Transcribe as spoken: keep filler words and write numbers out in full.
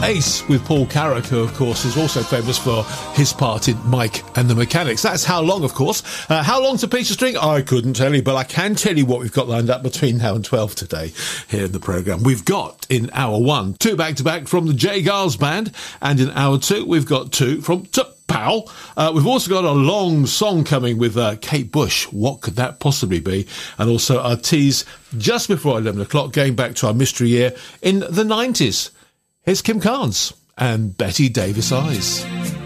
Ace with Paul Carrack, who, of course, is also famous for his part in Mike and the Mechanics. That's How Long, of course. Uh, how long to Peter String? I couldn't tell you, but I can tell you what we've got lined up between now and twelve today here in the programme. We've got, in hour one, two back-to-back from the J. Giles Band, and in hour two, we've got two from T'Pau. Uh, we've also got a long song coming with uh, Kate Bush. What could that possibly be? And also our tease just before eleven o'clock, going back to our mystery year in the nineties. Here's Kim Carnes and Betty Davis Eyes.